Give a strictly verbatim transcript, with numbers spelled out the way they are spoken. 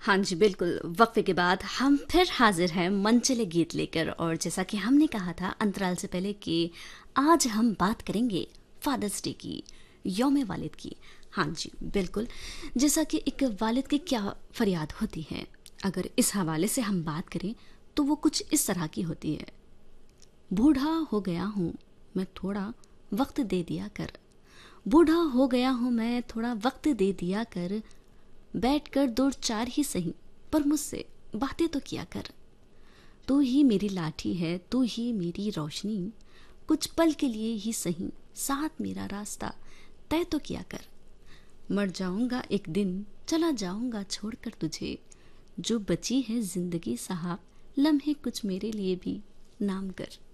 हाँ जी, बिल्कुल। वक़्फ़े के बाद हम फिर हाज़िर हैं मनचले गीत लेकर और जैसा कि हमने कहा था अंतराल से पहले कि आज हम बात करेंगे फ़ादर्स डे की, यौम वालिद की। हाँ जी, बिल्कुल। जैसा कि एक वालिद की क्या फ़रियाद होती है, अगर इस हवाले से हम बात करें तो वो कुछ इस तरह की होती है। बूढ़ा हो गया हूँ, मैं थोड़ा वक़्त दे दिया कर। बूढ़ा हो गया हूँ मैं, थोड़ा वक़्त दे दिया कर। बैठ कर दो चार ही सही, पर मुझसे बातें तो किया कर। तू ही मेरी लाठी है, तू ही मेरी रोशनी। कुछ पल के लिए ही सही, साथ मेरा रास्ता तय तो किया कर। मर जाऊंगा एक दिन, चला जाऊंगा छोड़कर तुझे। जो बची है जिंदगी साहब, लम्हे कुछ मेरे लिए भी नाम कर।